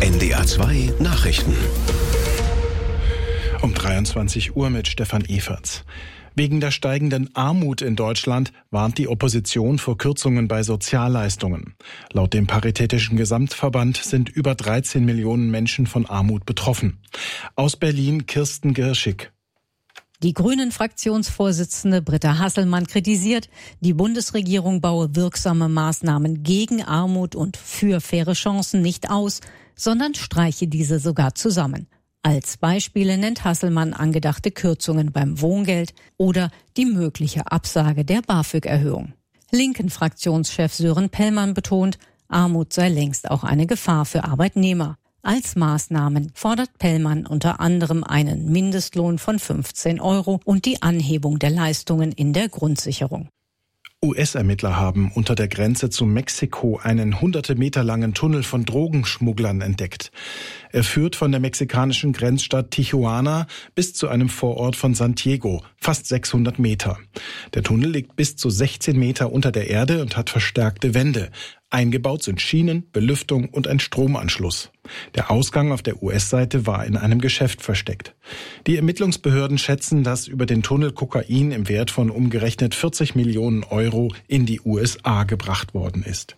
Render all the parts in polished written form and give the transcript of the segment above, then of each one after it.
NDR 2 Nachrichten. Um 23 Uhr mit Stefan Everts. Wegen der steigenden Armut in Deutschland warnt die Opposition vor Kürzungen bei Sozialleistungen. Laut dem Paritätischen Gesamtverband sind über 13 Millionen Menschen von Armut betroffen. Aus Berlin Kirsten Girschig. Die Grünen-Fraktionsvorsitzende Britta Hasselmann kritisiert, die Bundesregierung baue wirksame Maßnahmen gegen Armut und für faire Chancen nicht aus, sondern streiche diese sogar zusammen. Als Beispiele nennt Hasselmann angedachte Kürzungen beim Wohngeld oder die mögliche Absage der BAföG-Erhöhung. Linken-Fraktionschef Sören Pellmann betont, Armut sei längst auch eine Gefahr für Arbeitnehmer. Als Maßnahmen fordert Pellmann unter anderem einen Mindestlohn von 15 € und die Anhebung der Leistungen in der Grundsicherung. US-Ermittler haben unter der Grenze zu Mexiko einen hunderte Meter langen Tunnel von Drogenschmugglern entdeckt. Er führt von der mexikanischen Grenzstadt Tijuana bis zu einem Vorort von San Diego, fast 600 Meter. Der Tunnel liegt bis zu 16 Meter unter der Erde und hat verstärkte Wände. Eingebaut sind Schienen, Belüftung und ein Stromanschluss. Der Ausgang auf der US-Seite war in einem Geschäft versteckt. Die Ermittlungsbehörden schätzen, dass über den Tunnel Kokain im Wert von umgerechnet 40 Millionen € in die USA gebracht worden ist.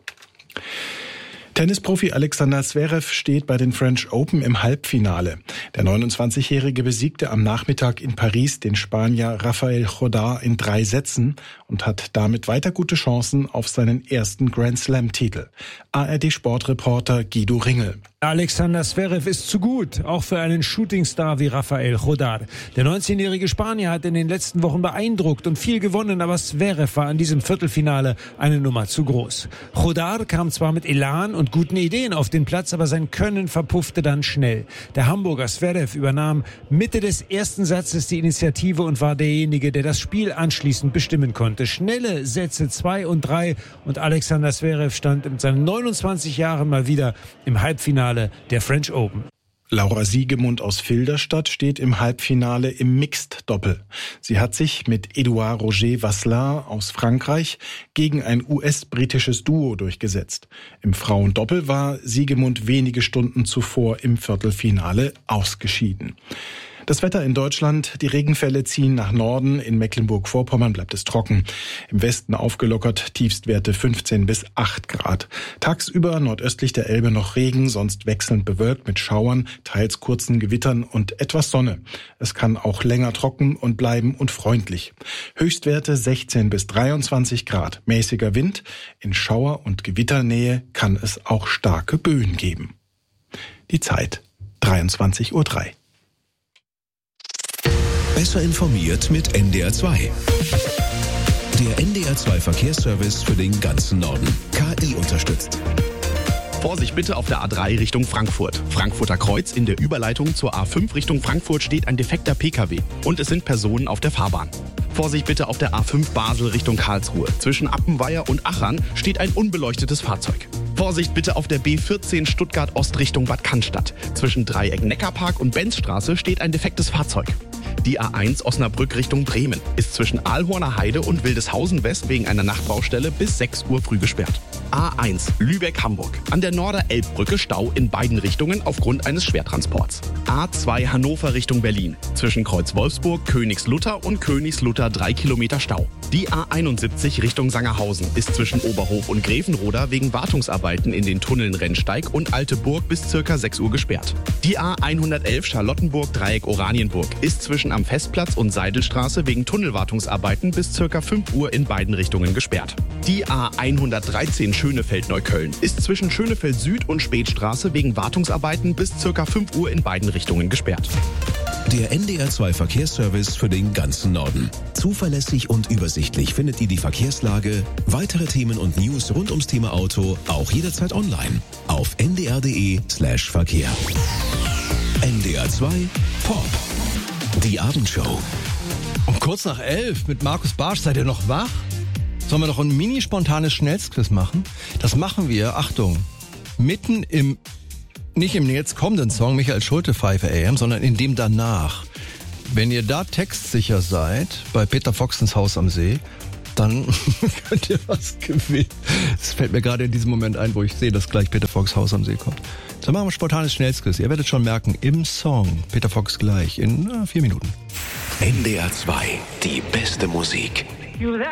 Tennisprofi Alexander Zverev steht bei den French Open im Halbfinale. Der 29-Jährige besiegte am Nachmittag in Paris den Spanier Rafael Jodar in 3 Sätzen und hat damit weiter gute Chancen auf seinen ersten Grand-Slam-Titel. ARD-Sportreporter Guido Ringel. Alexander Zverev ist zu gut, auch für einen Shootingstar wie Rafael Jodar. Der 19-jährige Spanier hat in den letzten Wochen beeindruckt und viel gewonnen, aber Zverev war in diesem Viertelfinale eine Nummer zu groß. Jodar kam zwar mit Elan und guten Ideen auf den Platz, aber sein Können verpuffte dann schnell. Der Hamburger Zverev übernahm Mitte des ersten Satzes die Initiative und war derjenige, der das Spiel anschließend bestimmen konnte. Schnelle Sätze 2 und 3 und Alexander Zverev stand mit seinen 29 Jahren mal wieder im Halbfinale der French Open. Laura Siegemund aus Filderstadt steht im Halbfinale im Mixed-Doppel. Sie hat sich mit Edouard Roger Vasselin aus Frankreich gegen ein US-britisches Duo durchgesetzt. Im Frauendoppel war Siegemund wenige Stunden zuvor im Viertelfinale ausgeschieden. Das Wetter in Deutschland, die Regenfälle ziehen nach Norden, in Mecklenburg-Vorpommern bleibt es trocken. Im Westen aufgelockert, Tiefstwerte 15 bis 8 Grad. Tagsüber nordöstlich der Elbe noch Regen, sonst wechselnd bewölkt mit Schauern, teils kurzen Gewittern und etwas Sonne. Es kann auch länger trocken und bleiben und freundlich. Höchstwerte 16 bis 23 Grad. Mäßiger Wind, in Schauer- und Gewitternähe kann es auch starke Böen geben. Die Zeit 23:03 Uhr. Besser informiert mit NDR 2. Der NDR 2 Verkehrsservice für den ganzen Norden. KI unterstützt. Vorsicht bitte auf der A3 Richtung Frankfurt. Frankfurter Kreuz in der Überleitung zur A5 Richtung Frankfurt steht ein defekter Pkw und es sind Personen auf der Fahrbahn. Vorsicht bitte auf der A5 Basel Richtung Karlsruhe. Zwischen Appenweier und Achern steht ein unbeleuchtetes Fahrzeug. Vorsicht bitte auf der B14 Stuttgart Ost Richtung Bad Cannstatt. Zwischen Dreieck Neckarpark und Benzstraße steht ein defektes Fahrzeug. Die A1 Osnabrück Richtung Bremen ist zwischen Aalhorner Heide und Wildeshausen West wegen einer Nachtbaustelle bis 6 Uhr früh gesperrt. A1 Lübeck-Hamburg. An der Norder-Elbbrücke Stau in beiden Richtungen aufgrund eines Schwertransports. A2 Hannover Richtung Berlin. Zwischen Kreuz Wolfsburg, Königslutter und Königslutter 3 Kilometer Stau. Die A71 Richtung Sangerhausen ist zwischen Oberhof und Grevenroda wegen Wartungsarbeiten in den Tunneln Rennsteig und Alte Burg bis ca. 6 Uhr gesperrt. Die A111 Charlottenburg Dreieck Oranienburg ist zwischen am Festplatz und Seidelstraße wegen Tunnelwartungsarbeiten bis ca. 5 Uhr in beiden Richtungen gesperrt. Die A113 Schönefeld-Neukölln ist zwischen Schönefeld Süd und Spätstraße wegen Wartungsarbeiten bis ca. 5 Uhr in beiden Richtungen gesperrt. Der NDR 2 Verkehrsservice für den ganzen Norden. Zuverlässig und übersichtlich findet ihr die Verkehrslage, weitere Themen und News rund ums Thema Auto auch jederzeit online auf ndr.de/Verkehr. NDR 2 Pop. Die Abendshow. Um kurz nach 11 mit Markus Barsch. Seid ihr noch wach? Sollen wir noch ein mini-spontanes Schnellsquiz machen? Das machen wir, Achtung, mitten im, nicht im jetzt kommenden Song Michael Schulte 5 AM, sondern in dem danach. Wenn ihr da textsicher seid, bei Peter Foxens Haus am See, dann könnt ihr was gewinnen. Das fällt mir gerade in diesem Moment ein, wo ich sehe, dass gleich Peter Fox Haus am See kommt. Dann machen wir spontanes Schnellsquiz. Ihr werdet schon merken, im Song Peter Fox gleich in 4 Minuten. NDR 2, die beste Musik. You there?